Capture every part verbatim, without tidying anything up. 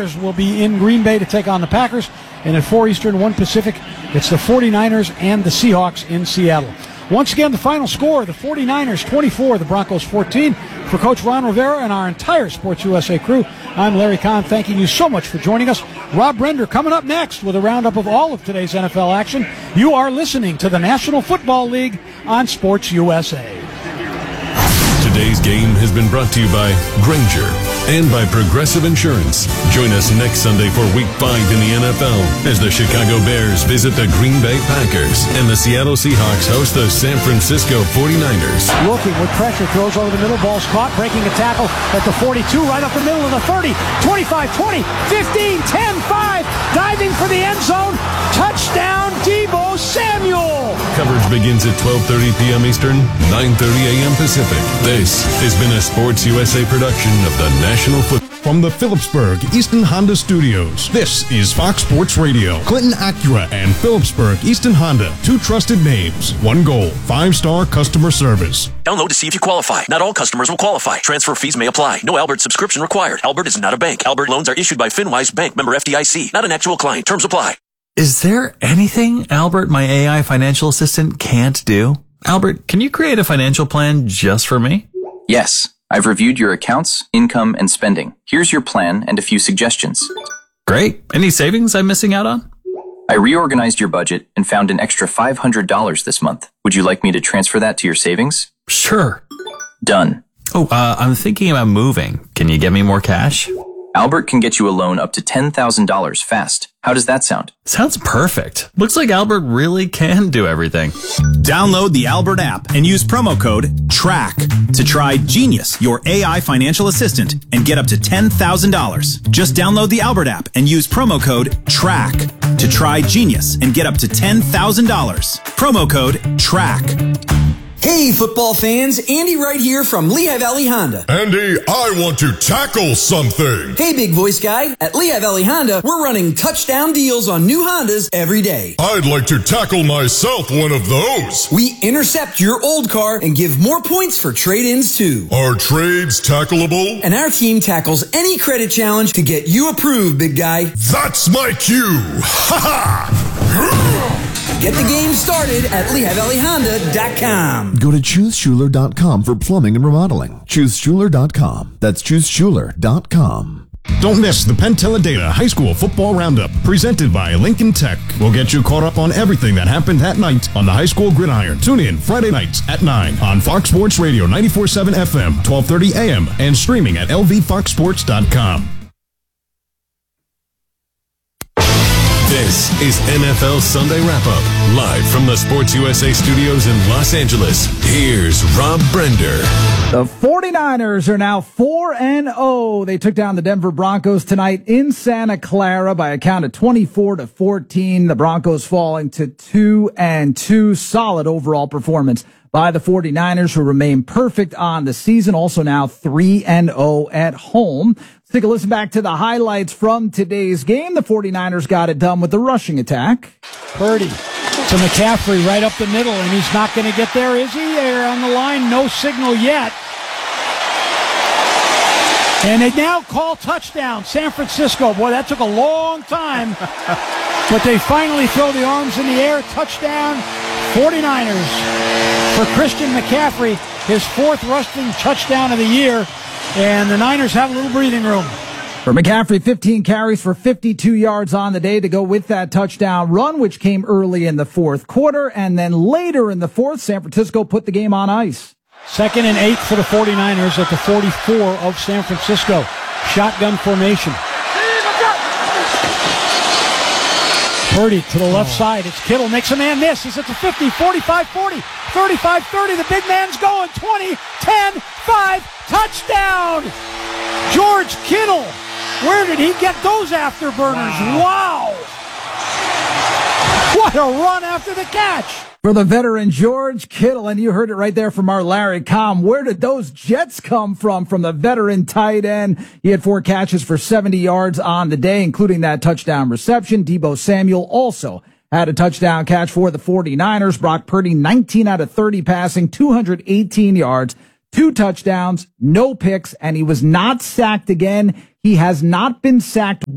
Bears will be in Green Bay to take on the Packers. And at four Eastern, one Pacific, it's the forty-niners and the Seahawks in Seattle. Once again, the final score, the forty-niners twenty-four, the Broncos fourteen. For Coach Ron Rivera and our entire Sports U S A crew, I'm Larry Kahn, thanking you so much for joining us. Rob Brender coming up next with a roundup of all of today's N F L action. You are listening to the National Football League on Sports U S A. Today's game has been brought to you by Granger and by Progressive Insurance. Join us next Sunday for Week five in the N F L as the Chicago Bears visit the Green Bay Packers and the Seattle Seahawks host the San Francisco forty-niners. Looking with pressure, throws over the middle, ball's caught, breaking a tackle at the forty-two, right up the middle of the thirty, twenty-five, twenty, fifteen, ten, five, diving for the end zone, touchdown Deebo Samuel! Coverage begins at twelve thirty p.m. Eastern, nine thirty a.m. Pacific. This has been a Sports U S A production of the National Football. From the Phillipsburg Easton Honda Studios, this is Fox Sports Radio. Clinton Acura and Phillipsburg Easton Honda, two trusted names, one goal, five-star customer service. Download to see if you qualify. Not all customers will qualify. Transfer fees may apply. No Albert subscription required. Albert is not a bank. Albert loans are issued by FinWise Bank, member F D I C. Not an actual client. Terms apply. Is there anything Albert, my A I financial assistant, can't do? Albert, can you create a financial plan just for me? Yes. I've reviewed your accounts, income, and spending. Here's your plan and a few suggestions. Great. Any savings I'm missing out on? I reorganized your budget and found an extra five hundred dollars this month. Would you like me to transfer that to your savings? Sure. Done. Oh, uh, I'm thinking about moving. Can you get me more cash? Albert can get you a loan up to ten thousand dollars fast. How does that sound? Sounds perfect. Looks like Albert really can do everything. Download the Albert app and use promo code TRACK to try Genius, your A I financial assistant, and get up to ten thousand dollars. Just download the Albert app and use promo code TRACK to try Genius and get up to ten thousand dollars. Promo code TRACK. Hey, football fans, Andy right here from Lehigh Valley Honda. Andy, I want to tackle something. Hey, big voice guy. At Lehigh Valley Honda, we're running touchdown deals on new Hondas every day. I'd like to tackle myself one of those. We intercept your old car and give more points for trade-ins, too. Are trades tackleable? And our team tackles any credit challenge to get you approved, big guy. That's my cue. Ha ha! Get the game started at Lehigh Valley Honda dot com. Go to choose schuler dot com for plumbing and remodeling. choose schuler dot com. That's choose schuler dot com. Don't miss the Penn Teledata High School Football Roundup, presented by Lincoln Tech. We'll get you caught up on everything that happened that night on the high school gridiron. Tune in Friday nights at nine on Fox Sports Radio ninety-four point seven F M, twelve thirty A M, and streaming at L V fox sports dot com. This is N F L Sunday Wrap-Up, live from the Sports U S A studios in Los Angeles. Here's Rob Brender. The forty-niners are now four and oh. They took down the Denver Broncos tonight in Santa Clara by a count of twenty-four to fourteen. The Broncos falling to two and two. Solid overall performance by the forty-niners, who remain perfect on the season. Also now three and oh at home. Let's take a listen back to the highlights from today's game. The forty-niners got it done with the rushing attack. Purdy to McCaffrey right up the middle, and he's not going to get there, is he? There on the line, no signal yet. And they now call touchdown, San Francisco. Boy, that took a long time. But they finally throw the arms in the air. Touchdown, forty-niners. For Christian McCaffrey, his fourth rushing touchdown of the year. And the Niners have a little breathing room. For McCaffrey, fifteen carries for fifty-two yards on the day to go with that touchdown run, which came early in the fourth quarter. And then later in the fourth, San Francisco put the game on ice. Second and eight for the forty-niners at the forty-four of San Francisco. Shotgun formation. Purdy to the left side. It's Kittle. Makes a man miss. He's at the fifty, forty-five, forty, thirty-five, thirty. The big man's going. twenty, ten, five. Touchdown! George Kittle. Where did he get those afterburners? Wow! What a run after the catch! For the veteran George Kittle, and you heard it right there from our Larry Com. Where did those jets come from? From the veteran tight end. He had four catches for seventy yards on the day, including that touchdown reception. Deebo Samuel also had a touchdown catch for the forty-niners. Brock Purdy, nineteen out of thirty passing, two hundred eighteen yards, two touchdowns, no picks, and he was not sacked again. He has not been sacked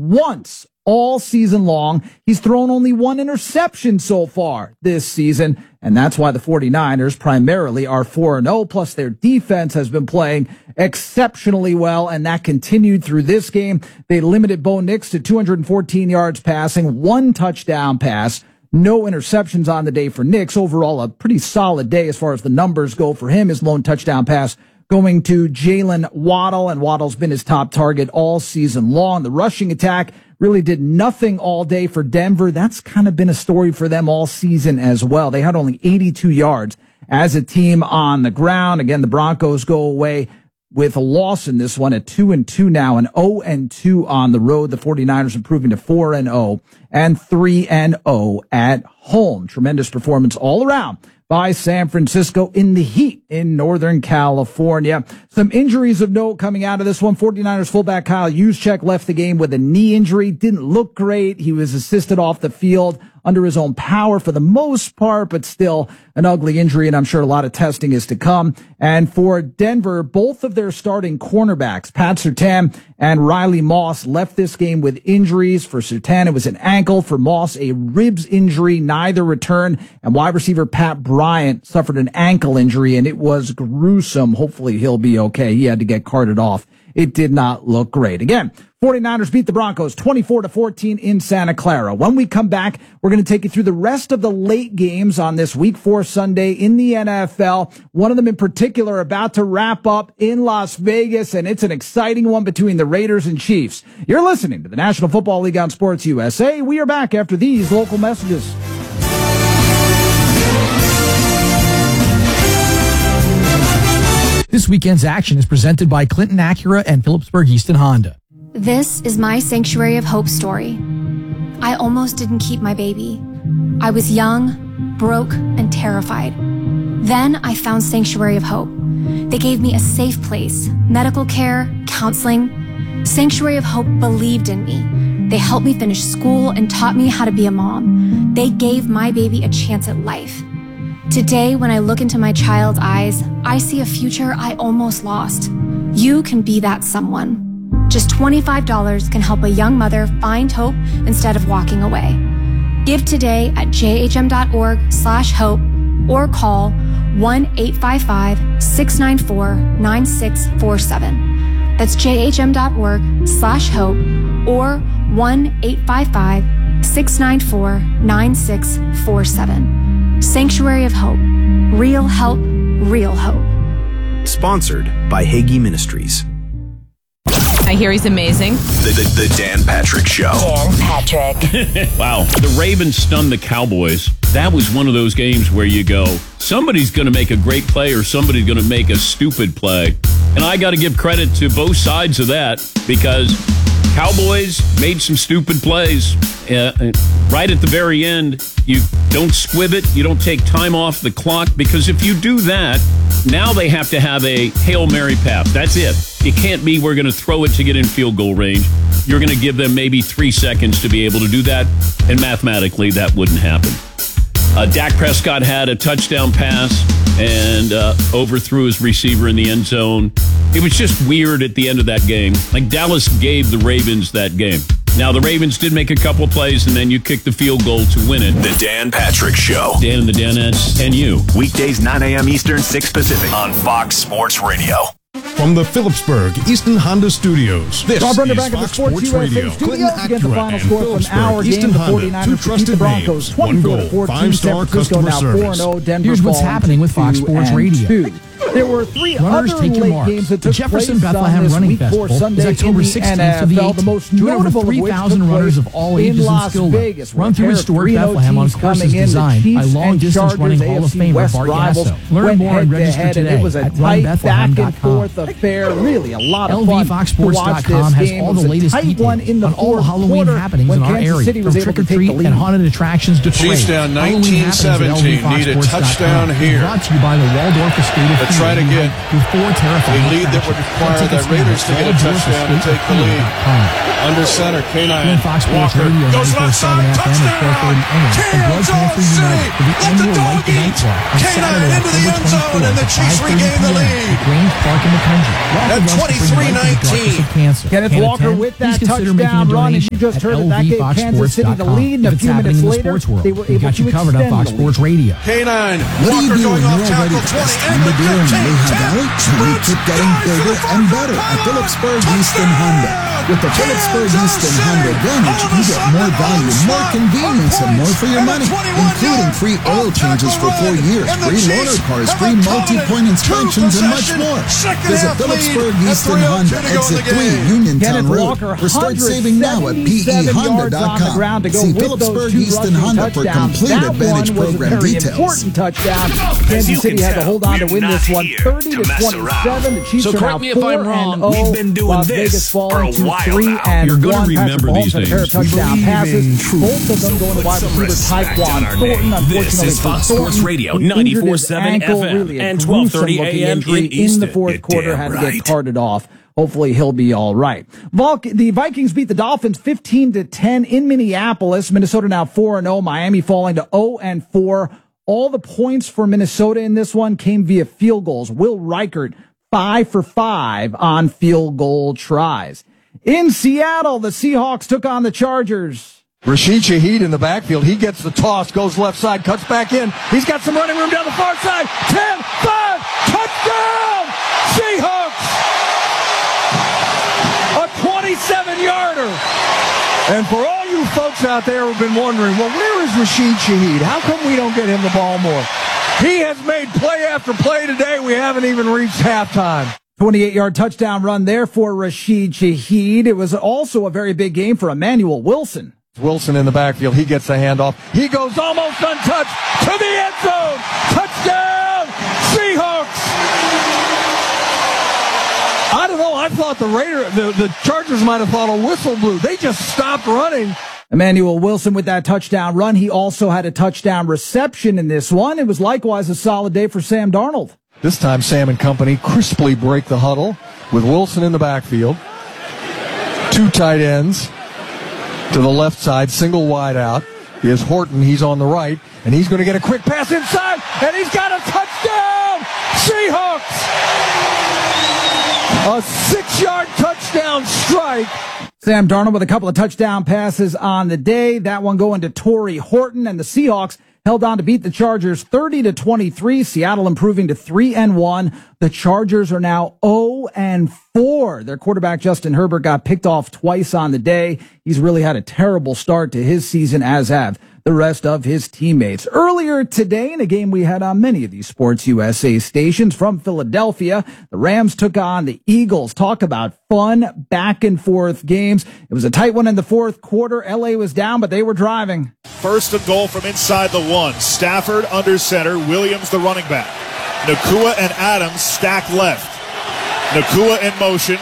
once all season long. He's thrown only one interception so far this season, and that's why the 49ers primarily are four and oh, plus their defense has been playing exceptionally well, and that continued through this game. They limited Bo Nix to two hundred fourteen yards passing, one touchdown pass, no interceptions on the day for Nix. Overall, a pretty solid day as far as the numbers go for him. His lone touchdown pass going to Jalen Waddle, and Waddle's been his top target all season long. The rushing attack really did nothing all day for Denver. That's kind of been a story for them all season as well. They had only eighty-two yards as a team on the ground. Again, the Broncos go away with a loss in this one at two and two now, and oh and two on the road. The 49ers improving to four and oh and three and oh at home. Tremendous performance all around by San Francisco in the heat in Northern California. Some injuries of note coming out of this one. 49ers fullback Kyle Juszczyk left the game with a knee injury. Didn't look great. He was assisted off the field under his own power for the most part, but still an ugly injury, and I'm sure a lot of testing is to come. And for Denver, both of their starting cornerbacks, Pat Surtain and Riley Moss, left this game with injuries. For Surtain, it was an ankle. For Moss, a ribs injury. Neither returned. And wide receiver Pat Bryant suffered an ankle injury, and it was gruesome. Hopefully he'll be okay. He had to get carted off. It did not look great. Again, 49ers beat the Broncos twenty-four to fourteen in Santa Clara. When we come back, we're going to take you through the rest of the late games on this week four Sunday in the N F L. One of them in particular about to wrap up in Las Vegas, and it's an exciting one between the Raiders and Chiefs. You're listening to the National Football League on Sports U S A. We are back after these local messages. This weekend's action is presented by Clinton Acura and Phillipsburg Easton Honda. This is my Sanctuary of Hope story. I almost didn't keep my baby. I was young, broke, and terrified. Then I found Sanctuary of Hope. They gave me a safe place, medical care, counseling. Sanctuary of Hope believed in me. They helped me finish school and taught me how to be a mom. They gave my baby a chance at life. Today, when I look into my child's eyes, I see a future I almost lost. You can be that someone. Just twenty-five dollars can help a young mother find hope instead of walking away. Give today at jhm.org slash hope or call one eight five five, six nine four, nine six four seven. That's jhm.org slash hope or one eight five five, six nine four, nine six four seven. Sanctuary of Hope. Real help, real hope. Sponsored by Hagee Ministries. I hear he's amazing. The, the, the Dan Patrick Show. Dan Patrick. Wow. The Ravens stunned the Cowboys. That was one of those games where you go, somebody's going to make a great play or somebody's going to make a stupid play. And I got to give credit to both sides of that because Cowboys made some stupid plays. Uh, right at the very end, you don't squib it. You don't take time off the clock because if you do that, now they have to have a Hail Mary pass. That's it. It can't be we're going to throw it to get in field goal range. You're going to give them maybe three seconds to be able to do that, and mathematically that wouldn't happen. Uh, Dak Prescott had a touchdown pass and uh, overthrew his receiver in the end zone. It was just weird at the end of that game. Like Dallas gave the Ravens that game. Now, the Ravens did make a couple of plays, and then you kicked the field goal to win it. The Dan Patrick Show. Dan and the Danettes and you. Weekdays, nine a.m. Eastern, six Pacific on Fox Sports Radio. From the Phillipsburg Easton Honda Studios, this Rob Brender is back at the Fox Sports, Sports U S A Radio. Studios. Again, the final score from our game. Easton The Honda, 49ers two defeat the trusted Broncos names, one twenty-four to goal, fourteen. five-star San Francisco customer now four and service. oh. Denver Here's what's falling happening with Fox two Sports and Radio. two. There were three Runners, other take your late marks. games that The took Jefferson place Bethlehem on this Running week Festival four Sunday is October in sixteenth the to the N F L. eighteenth. The most Join over notable three thousand runners of all ages in skill Vegas, run through historic Bethlehem on courses designed by long-distance running Hall of Famer Bart Yasso. Learn more and register today it was a at tight run bethlehem dot com. back and forth affair. Really, a lot of L fun V Fox Sports dot com has all the latest details in the on all Halloween quarter happenings in our Kansas area, City from trick-or-treat and haunted attractions to parades. Chiefs down Halloween nineteen seventeen. Need a touchdown here. Brought to you by the Waldorf Estate of Let's try to get four a lead that would require the Raiders to get a touchdown to take the lead. Under center, K nine. Walker goes left side, touchdown! Kansas City! Let the dog eat! K nine into the end zone, and the Chiefs regain the lead. At twenty-three nineteen. Kenneth Walker with that touchdown run, and you just heard it. That gave Kansas City the lead, and a few minutes later, they were able to extend the lead. K nine, what Walker are you going doing? off You're already tackle the best twenty, and the dealer in fifteen, Lehigh ten, Valley, so we keep getting bigger and better at Phillipsburg Easton Honda. With the Phillipsburg Easton Honda Advantage, you get more value, more convenience, and more for your money, including free oil changes for four years, free loaner cars, free multi-point inspections, and much more. Visit Phillipsburg Easton Honda, exit three, Uniontown Road, or start saving now at P E Honda dot com. See Phillipsburg Easton Honda for complete Advantage program details. Important touchdown. Kansas City had to hold on to win this one, thirty to twenty-seven. The Chiefs so are now four and oh. We've been doing Las this Vegas for falling a to while three now. and You're going one. to remember Patrick these Mahomes had a pair of names. touchdown passes. Both of them going to wide receiver Tyquan Thornton. Unfortunately, This is Fox for Thornton, Sports Radio, he injured ninety-four his seven ankle, F M really a and twelve thirty gruesome-looking A M injury in Easton. the fourth You're quarter. damn Had to right. get carted off. Hopefully he'll be all right. Volk, the Vikings beat the Dolphins fifteen to ten in Minneapolis. Minnesota now four and oh. Miami falling to oh and four. All the points for Minnesota in this one came via field goals. Will Reichert, five for five on field goal tries. In Seattle, the Seahawks took on the Chargers. Rashid Shaheed in the backfield. He gets the toss, goes left side, cuts back in. He's got some running room down the far side. ten, five, touchdown! Seahawks! A twenty-seven yarder. And for all you folks out there who've been wondering, well, where is Rashid Shaheed? How come we don't get him the ball more? He has made play after play today. We haven't even reached halftime. twenty-eight-yard touchdown run there for Rashid Shaheed. It was also a very big game for Emmanuel Wilson. Wilson in the backfield. He gets the handoff. He goes almost untouched to the end zone. Touchdown, Seahawks. I don't know. I thought the Raider, the, the Chargers might have thought a whistle blew. They just stopped running. Emmanuel Wilson with that touchdown run. He also had a touchdown reception in this one. It was likewise a solid day for Sam Darnold. This time, Sam and company crisply break the huddle with Wilson in the backfield. Two tight ends to the left side, single wide out is Horton. He's on the right, and he's going to get a quick pass inside, and he's got a touchdown! Seahawks! A six-yard touchdown strike. Sam Darnold with a couple of touchdown passes on the day. That one going to Torrey Horton, and the Seahawks held on to beat the Chargers thirty to twenty-three. Seattle improving to three and one. The Chargers are now oh and four. Their quarterback Justin Herbert got picked off twice on the day. He's really had a terrible start to his season, as have the rest of his teammates. Earlier today, in a game we had on many of these Sports U S A stations from Philadelphia, the Rams took on the Eagles. Talk about fun back and forth games. It was a tight one in the fourth quarter. L A was down, but they were driving. First and goal from inside the one. Stafford under center. Williams the running back. Nakua and Adams stack left. Nakua in motion.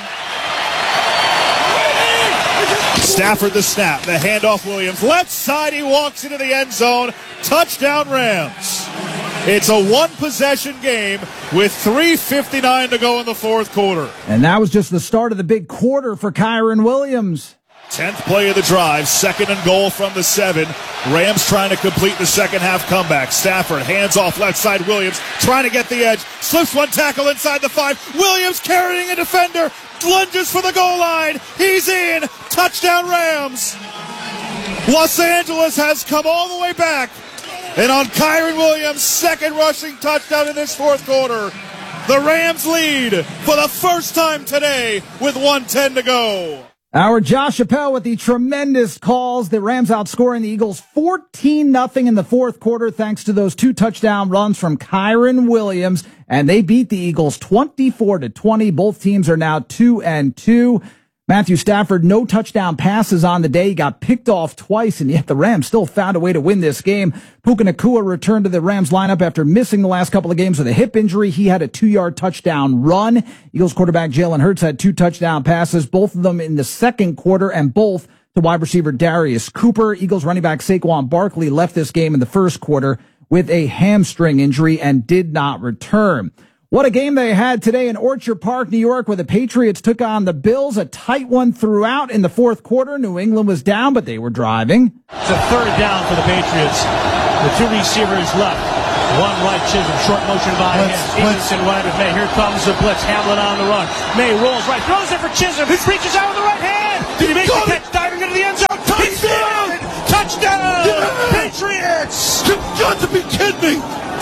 Stafford the snap. The handoff Williams. Left side, he walks into the end zone. Touchdown Rams. It's a one-possession game with three fifty-nine to go in the fourth quarter. And that was just the start of the big quarter for Kyron Williams. Tenth play of the drive, second and goal from the seven. Rams trying to complete the second half comeback. Stafford hands off left side. Williams trying to get the edge. Slips one tackle inside the five. Williams carrying a defender. Lunges for the goal line. He's in. Touchdown Rams. Los Angeles has come all the way back. And on Kyron Williams' second rushing touchdown in this fourth quarter, the Rams lead for the first time today with one ten to go. Our Josh Chappelle with the tremendous calls. The Rams outscoring the Eagles fourteen nothing in the fourth quarter thanks to those two touchdown runs from Kyron Williams. And they beat the Eagles twenty-four to twenty. Both teams are now two and two. Matthew Stafford, no touchdown passes on the day. He got picked off twice, and yet the Rams still found a way to win this game. Puka Nacua returned to the Rams lineup after missing the last couple of games with a hip injury. He had a two-yard touchdown run. Eagles quarterback Jalen Hurts had two touchdown passes, both of them in the second quarter, and both to wide receiver Darius Cooper. Eagles running back Saquon Barkley left this game in the first quarter with a hamstring injury and did not return. What a game they had today in Orchard Park, New York, where the Patriots took on the Bills. A tight one throughout in the fourth quarter. New England was down, but they were driving. It's a third down for the Patriots. The two receivers left. One right, Chisholm, short motion by him. Stevenson wide with May. Here comes the blitz. Hamlin on the run. May rolls right, throws it for Chisholm. He reaches out with the right hand. Did he make the catch? Diving into the end zone. Touchdown! Touchdown! Yeah. Patriots! You've got to be kidding me!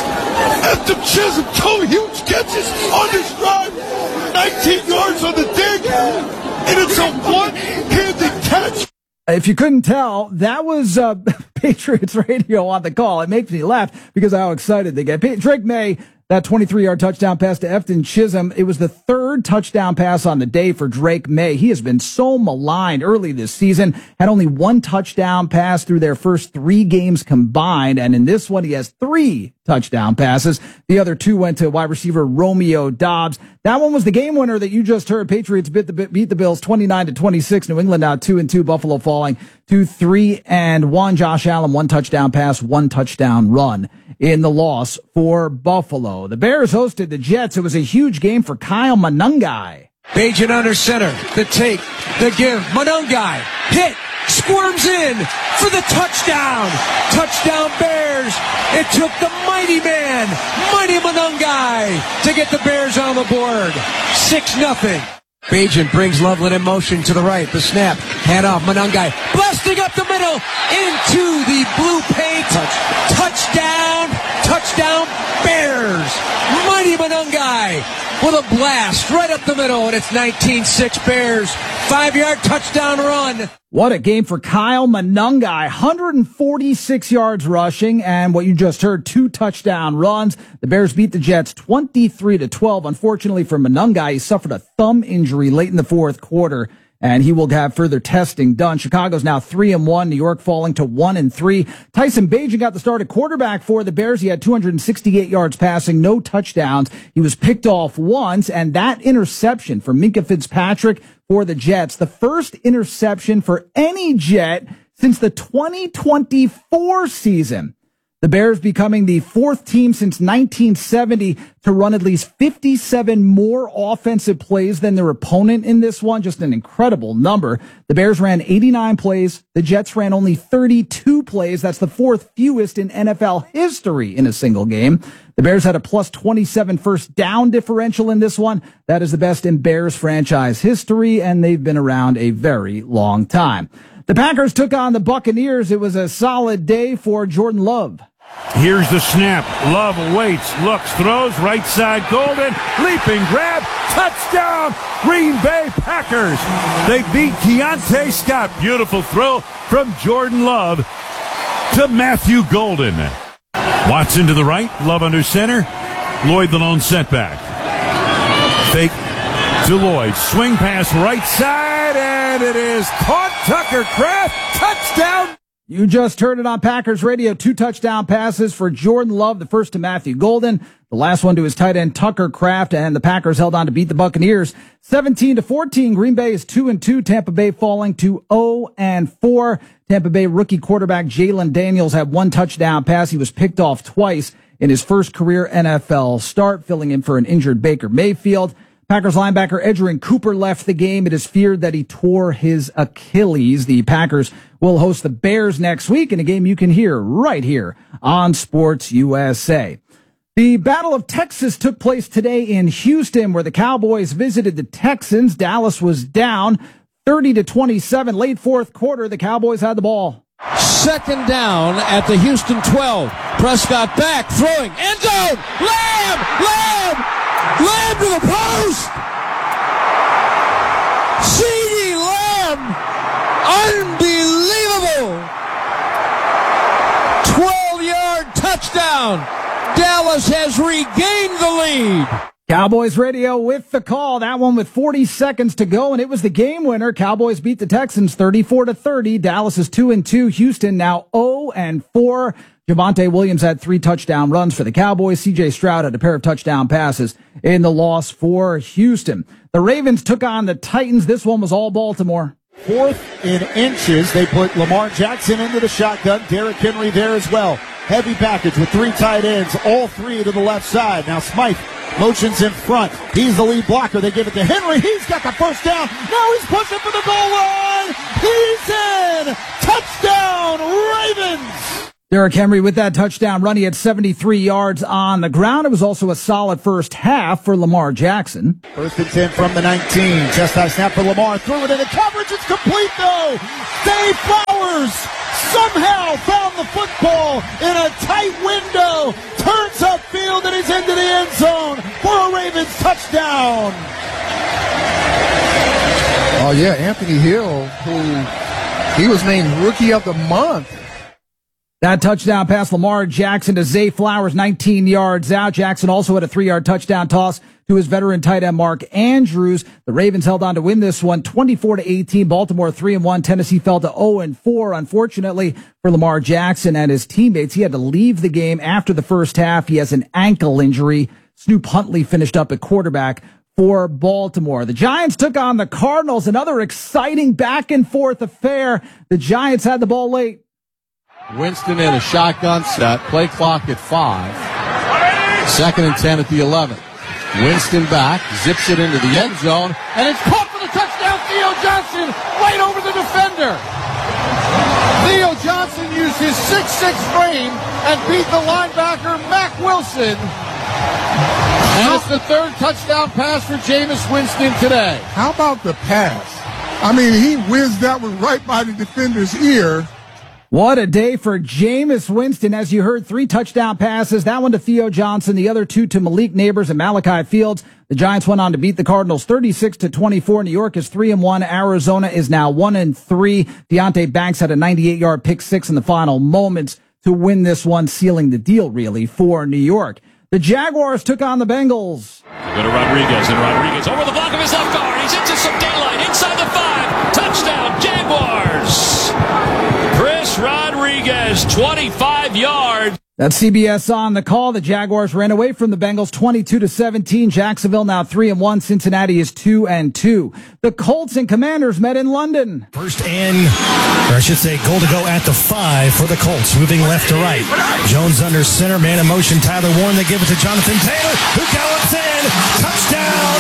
After Chisholm, two huge catches on this drive, nineteen yards on the dig, and it's a one-handed catch. If you couldn't tell, that was uh, Patriots radio on the call. It makes me laugh because of how excited they get. Drake May, that twenty-three-yard touchdown pass to Efton Chisholm. It was the third touchdown pass on the day for Drake May. He has been so maligned early this season. Had only one touchdown pass through their first three games combined. And in this one, he has three touchdown passes. The other two went to wide receiver Romeo Doubs. That one was the game winner that you just heard. Patriots beat the, beat the Bills twenty-nine to twenty-six. New England now two and two. Buffalo falling to three and one. Josh Allen, one touchdown pass, one touchdown run in the loss for Buffalo. The Bears hosted the Jets. It was a huge game for Kyle Monangai. Bajan under center. The take. The give. Monangai. Hit. Squirms in for the touchdown. Touchdown Bears. It took the mighty man, mighty Monangai, to get the Bears on the board. six nothing. Bajan brings Loveland in motion to the right. The snap. Hand off. Monangai blasting up the middle into the blue paint. Touch. Touchdown. Touchdown Bears. Mighty Monangai with a blast right up the middle, and it's nineteen six Bears. Five-yard touchdown run. What a game for Kyle Monangai. one hundred forty-six yards rushing, and what you just heard, two touchdown runs. The Bears beat the Jets twenty-three to twelve. Unfortunately for Monangai, he suffered a thumb injury late in the fourth quarter, and he will have further testing done. Chicago's now three and one. New York falling to one and three. Tyson Bagent got the start at quarterback for the Bears. He had two hundred sixty-eight yards passing, no touchdowns. He was picked off once, and that interception for Minkah Fitzpatrick for the Jets, the first interception for any Jet since the twenty twenty-four season. The Bears becoming the fourth team since nineteen seventy to run at least fifty-seven more offensive plays than their opponent in this one. Just an incredible number. The Bears ran eighty-nine plays. The Jets ran only thirty-two plays. That's the fourth fewest in N F L history in a single game. The Bears had a plus twenty-seven first down differential in this one. That is the best in Bears franchise history, and they've been around a very long time. The Packers took on the Buccaneers. It was a solid day for Jordan Love. Here's the snap. Love waits, looks, throws, right side, Golden, leaping grab, touchdown, Green Bay Packers. They beat Keontae Scott. Beautiful throw from Jordan Love to Matthew Golden. Watson to the right, Love under center, Lloyd the lone setback. Fake to Lloyd, swing pass right side, and it is caught. Tucker Kraft, touchdown. You just heard it on Packers Radio. Two touchdown passes for Jordan Love. The first to Matthew Golden, the last one to his tight end Tucker Kraft, and the Packers held on to beat the Buccaneers seventeen to fourteen. Green Bay is two and two. Tampa Bay falling to zero and four. Tampa Bay rookie quarterback Jalen Daniels had one touchdown pass. He was picked off twice in his first career N F L start, filling in for an injured Baker Mayfield. Packers linebacker Edgerrin Cooper left the game. It is feared that he tore his Achilles. The Packers will host the Bears next week in a game you can hear right here on Sports U S A. The Battle of Texas took place today in Houston, where the Cowboys visited the Texans. Dallas was down thirty to twenty-seven. Late fourth quarter, the Cowboys had the ball. Second down at the Houston twelve. Prescott back, throwing, end zone, Lamb, Lamb, Lamb to the post. CeeDee Lamb, unbelievable. twelve-yard touchdown. Dallas has regained the lead. Cowboys Radio with the call. That one with forty seconds to go, and it was the game winner. Cowboys beat the Texans thirty-four to thirty. Dallas is two and two. Houston now zero and four. Javonte Williams had three touchdown runs for the Cowboys. C J Stroud had a pair of touchdown passes in the loss for Houston. The Ravens took on the Titans. This one was all Baltimore. Fourth in inches. They put Lamar Jackson into the shotgun. Derrick Henry there as well. Heavy package with three tight ends, all three to the left side. Now Smythe motions in front. He's the lead blocker. They give it to Henry. He's got the first down. Now he's pushing for the goal line. He's in. Touchdown, Ravens. Derrick Henry with that touchdown run. He had seventy-three yards on the ground. It was also a solid first half for Lamar Jackson. First and ten from the nineteen. Just high snap for Lamar. Threw it into coverage. It's complete, though. Zay Flowers somehow found the football in a tight window. Turns upfield, and he's into the end zone for a Ravens touchdown. Oh, yeah, Anthony Hill, who he was named Rookie of the Month. That touchdown pass, Lamar Jackson to Zay Flowers, nineteen yards out. Jackson also had a three-yard touchdown toss to his veteran tight end Mark Andrews. The Ravens held on to win this one, twenty-four to eighteen. Baltimore three and one. Tennessee fell to oh and four. Unfortunately for Lamar Jackson and his teammates, he had to leave the game after the first half. He has an ankle injury. Snoop Huntley finished up at quarterback for Baltimore. The Giants took on the Cardinals. Another exciting back and forth affair. The Giants had the ball late. Winston in a shotgun set. Play clock at five. Second and ten at the eleven. Winston back, zips it into the end zone, and it's caught for the touchdown. Theo Johnson right over the defender. Theo Johnson used his six six frame and beat the linebacker Mack Wilson. And it's the third touchdown pass for Jameis Winston today. How about the pass? I mean, he whizzed that one right by the defender's ear. What a day for Jameis Winston. As you heard, three touchdown passes. That one to Theo Johnson, the other two to Malik Neighbors and Malachi Fields. The Giants went on to beat the Cardinals thirty-six to twenty-four. New York is three and one. Arizona is now one and three. Deonte Banks had a ninety-eight yard pick six in the final moments to win this one, sealing the deal really for New York. The Jaguars took on the Bengals. Go to Rodriguez, and Rodriguez over the block of his left guard. He's into some daylight inside the five. Touchdown, Jaguars. Chris Rodriguez, twenty-five yards. That's C B S on the call. The Jaguars ran away from the Bengals twenty-two to seventeen. Jacksonville now three and one. Cincinnati is two and two. The Colts and Commanders met in London. First and, or I should say, goal to go at the five for the Colts, moving left to right. Jones under center, man in motion. Tyler Warren, they give it to Jonathan Taylor, who gallops in. Touchdown,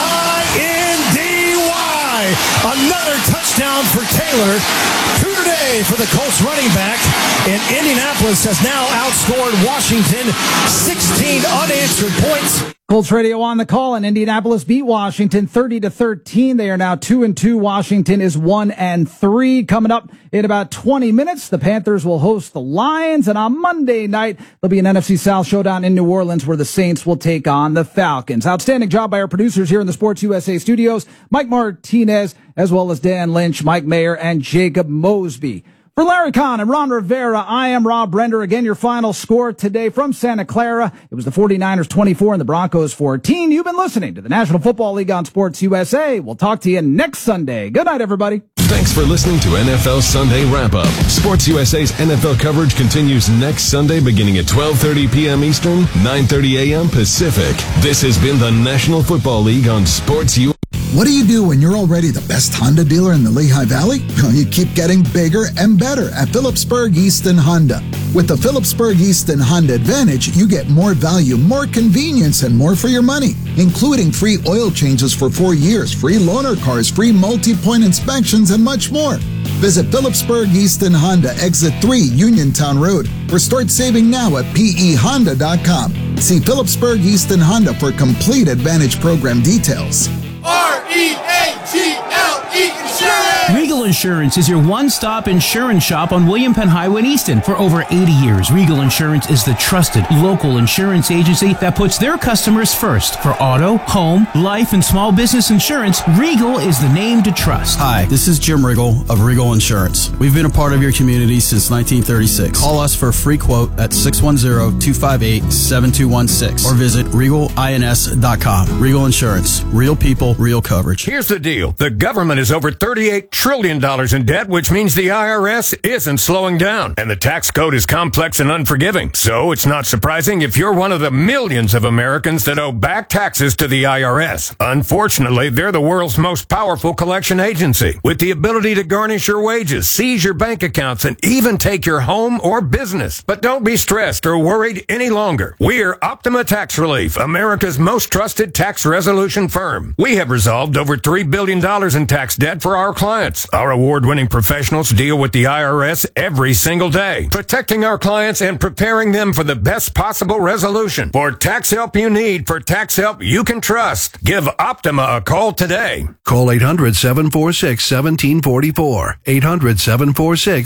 I N D Y. Another touchdown for Taylor. Two today for the Colts running back. And Indianapolis has now outscored Washington sixteen unanswered points. Colts radio on the call, and Indianapolis beat Washington thirty to thirteen. They are now two and two. Washington is one and three. Coming up in about twenty minutes, the Panthers will host the Lions, and on Monday night, there'll be an N F C South showdown in New Orleans where the Saints will take on the Falcons. Outstanding job by our producers here in the Sports U S A studios, Mike Martinez, as well as Dan Lynch, Mike Mayer, and Jacob Mosby. For Larry Kahn and Ron Rivera, I am Rob Brender. Again, your final score today from Santa Clara. It was the 49ers twenty-four and the Broncos fourteen. You've been listening to the National Football League on Sports U S A. We'll talk to you next Sunday. Good night, everybody. Thanks for listening to N F L Sunday Wrap-Up. Sports U S A's N F L coverage continues next Sunday beginning at twelve thirty p.m. Eastern, nine thirty a.m. Pacific. This has been the National Football League on Sports U S A. What do you do when you're already the best Honda dealer in the Lehigh Valley? You keep getting bigger and better at Phillipsburg Easton Honda. With the Phillipsburg Easton Honda Advantage, you get more value, more convenience, and more for your money, including free oil changes for four years, free loaner cars, free multi-point inspections, and much more. Visit Phillipsburg Easton Honda, Exit three, Uniontown Road, or start saving now at P E Honda dot com. See Phillipsburg Easton Honda for complete Advantage program details. R E A G L E Insurance! Regal Insurance is your one-stop insurance shop on William Penn Highway in Easton. For over eighty years, Regal Insurance is the trusted local insurance agency that puts their customers first. For auto, home, life, and small business insurance, Regal is the name to trust. Hi, this is Jim Riggle of Regal Insurance. We've been a part of your community since nineteen thirty-six. Call us for a free quote at six one zero, two five eight, seven two one six or visit regal ins dot com. Regal Insurance. Real people, real coverage. Here's the deal. The government is over thirty-eight trillion dollars in debt, which means the I R S isn't slowing down. And the tax code is complex and unforgiving. So it's not surprising if you're one of the millions of Americans that owe back taxes to the I R S. Unfortunately, they're the world's most powerful collection agency, with the ability to garnish your wages, seize your bank accounts, and even take your home or business. But don't be stressed or worried any longer. We're Optima Tax Relief, America's most trusted tax resolution firm. We have resolved over three billion dollars in tax debt for our clients. Our award-winning professionals deal with the I R S every single day, protecting our clients and preparing them for the best possible resolution. For tax help you need, for tax help you can trust, give Optima a call today. Call eight hundred, seven four six, one seven four four. eight hundred, seven four six,